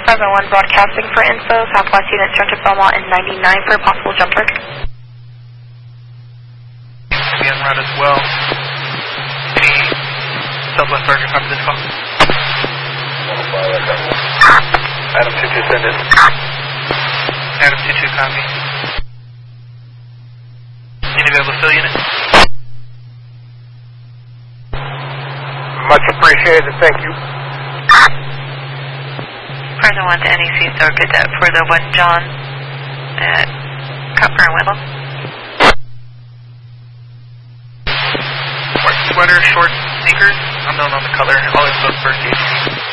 Present 1 broadcasting for info. Southwest unit turn to Belmont in 99 for a possible jump target. Be en route as well. Any Southwest target copy this call? Adam 22 send it. Adam 22 copy. Any available fill unit? Much appreciated, thank you. Present 1 to NEC, so good that for the 1 John at Copper and Whittle. White sweater, short sneakers, unknown on the color, always both first ATC.